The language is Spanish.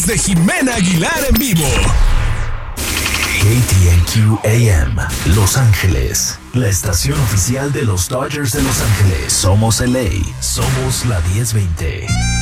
de Jimena Aguilar en vivo. KTNQ AM, Los Ángeles, la estación oficial de los Dodgers de Los Ángeles. Somos LA, somos la 1020.